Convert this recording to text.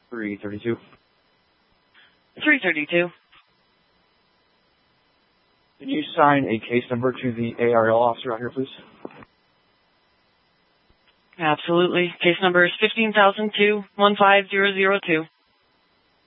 332. 332. Can you assign a case number to the ARL officer out here, please? Absolutely. Case number is 15,002-15002.